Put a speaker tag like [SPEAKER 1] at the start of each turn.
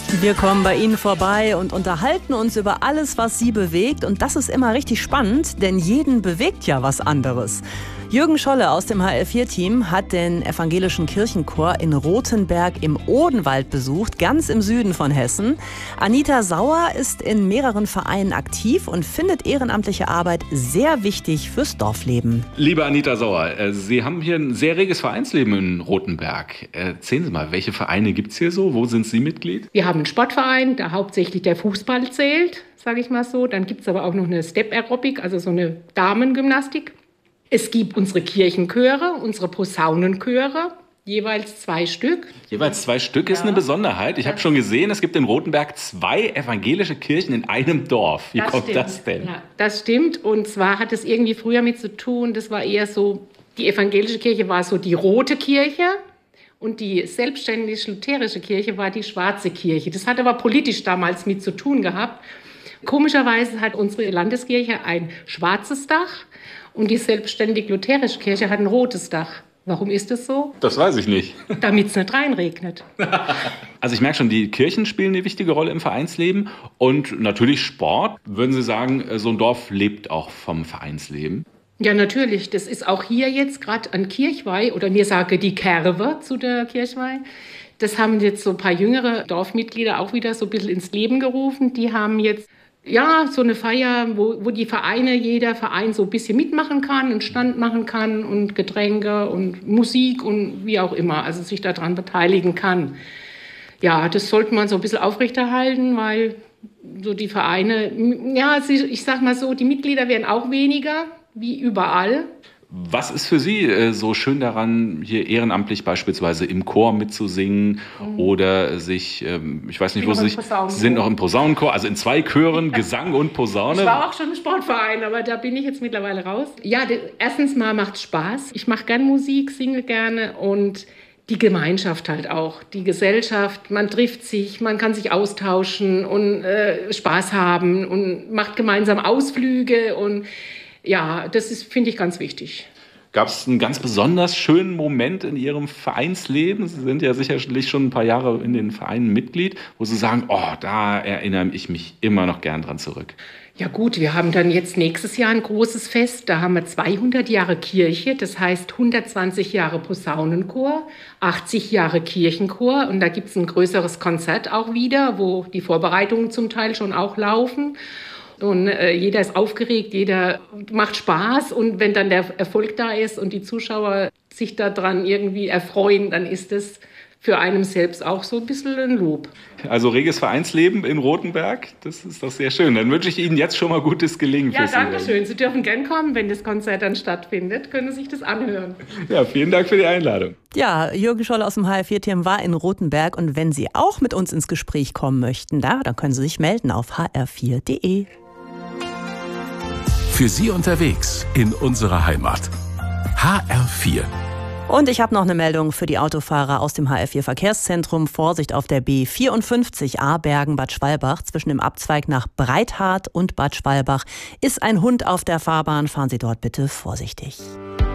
[SPEAKER 1] Wir kommen bei Ihnen vorbei und unterhalten uns über alles, was Sie bewegt. Und das ist immer richtig spannend, denn jeden bewegt ja was anderes. Jürgen Scholle aus dem HR4-Team hat den evangelischen Kirchenchor in Rothenberg im Odenwald besucht, ganz im Süden von Hessen. Anita Sauer ist in mehreren Vereinen aktiv und findet ehrenamtliche Arbeit sehr wichtig fürs Dorfleben.
[SPEAKER 2] Liebe Anita Sauer, Sie haben hier ein sehr reges Vereinsleben in Rothenberg. Erzählen Sie mal, welche Vereine gibt es hier so? Wo sind Sie Mitglied?
[SPEAKER 3] Wir haben einen Sportverein, da hauptsächlich der Fußball zählt, sage ich mal so. Dann gibt es aber auch noch eine Step-Aerobic, also so eine Damengymnastik. Es gibt unsere Kirchenchöre, unsere Posaunenchöre, jeweils 2 Stück.
[SPEAKER 2] Jeweils 2 Stück ist eine Besonderheit. Ich habe schon gesehen, es gibt in Rothenberg 2 evangelische Kirchen in einem Dorf. Wie kommt das denn?
[SPEAKER 3] Ja, das stimmt. Und zwar hat es irgendwie früher mit zu tun, das war eher so, die evangelische Kirche war so die rote Kirche und die selbstständige lutherische Kirche war die schwarze Kirche. Das hat aber politisch damals mit zu tun gehabt. Komischerweise hat unsere Landeskirche ein schwarzes Dach. Und die selbstständig lutherische Kirche hat ein rotes Dach. Warum ist das so?
[SPEAKER 2] Das weiß ich nicht.
[SPEAKER 3] Damit es nicht reinregnet.
[SPEAKER 2] Also ich merke schon, die Kirchen spielen eine wichtige Rolle im Vereinsleben und natürlich Sport. Würden Sie sagen, so ein Dorf lebt auch vom Vereinsleben?
[SPEAKER 3] Ja, natürlich. Das ist auch hier jetzt gerade an Kirchweih, oder mir sage die Kerwe zu der Kirchweih. Das haben jetzt so ein paar jüngere Dorfmitglieder auch wieder so ein bisschen ins Leben gerufen. Die haben jetzt so eine Feier, wo die Vereine, jeder Verein so ein bisschen mitmachen kann, einen Stand machen kann und Getränke und Musik und wie auch immer, also sich daran beteiligen kann. Ja, das sollte man so ein bisschen aufrechterhalten, weil so die Vereine, ich sag mal so, die Mitglieder werden auch weniger, wie überall.
[SPEAKER 2] Was ist für Sie so schön daran, hier ehrenamtlich beispielsweise im Chor mitzusingen oder sich, ich weiß nicht, wo Sie sind noch im Posaunenchor, also in 2 Chören, Gesang und Posaune?
[SPEAKER 3] Ich war auch schon im Sportverein, aber da bin ich jetzt mittlerweile raus. Ja, erstens mal macht es Spaß. Ich mache gerne Musik, singe gerne und die Gemeinschaft halt auch, die Gesellschaft. Man trifft sich, man kann sich austauschen und Spaß haben und macht gemeinsam Ausflüge und ja, das ist, finde ich, ganz wichtig.
[SPEAKER 2] Gab es einen ganz besonders schönen Moment in Ihrem Vereinsleben? Sie sind ja sicherlich schon ein paar Jahre in den Vereinen Mitglied, wo Sie sagen, da erinnere ich mich immer noch gern dran zurück.
[SPEAKER 3] Ja gut, wir haben dann jetzt nächstes Jahr ein großes Fest. Da haben wir 200 Jahre Kirche, das heißt 120 Jahre Posaunenchor, 80 Jahre Kirchenchor. Und da gibt es ein größeres Konzert auch wieder, wo die Vorbereitungen zum Teil schon auch laufen. Und jeder ist aufgeregt, jeder macht Spaß. Und wenn dann der Erfolg da ist und die Zuschauer sich daran irgendwie erfreuen, dann ist das für einen selbst auch so ein bisschen ein Lob.
[SPEAKER 2] Also reges Vereinsleben in Rothenberg, das ist doch sehr schön. Dann wünsche ich Ihnen jetzt schon mal gutes Gelingen.
[SPEAKER 3] Ja, danke schön. Sie dürfen gern kommen, wenn das Konzert dann stattfindet. Können Sie sich das anhören.
[SPEAKER 2] Ja, vielen Dank für die Einladung.
[SPEAKER 1] Ja, Jürgen Scholle aus dem HR4-Team war in Rothenberg. Und wenn Sie auch mit uns ins Gespräch kommen möchten, dann können Sie sich melden auf hr4.de.
[SPEAKER 4] Für Sie unterwegs in unserer Heimat. HR4.
[SPEAKER 1] Und ich habe noch eine Meldung für die Autofahrer aus dem HR4 Verkehrszentrum. Vorsicht auf der B54 Aarbergen-Bad Schwalbach. Zwischen dem Abzweig nach Breithart und Bad Schwalbach ist ein Hund auf der Fahrbahn. Fahren Sie dort bitte vorsichtig.